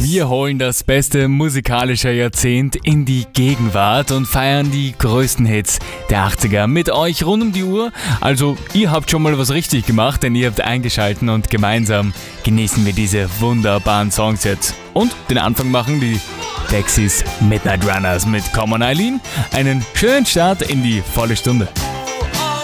Wir holen das beste musikalische Jahrzehnt in die Gegenwart und feiern die größten Hits der 80er mit euch rund um die Uhr. Also ihr habt schon mal was richtig gemacht, denn ihr habt eingeschalten und gemeinsam genießen wir diese wunderbaren Songs jetzt. Und den Anfang machen die Dexys Midnight Runners mit Come On Eileen. Einen schönen Start in die volle Stunde.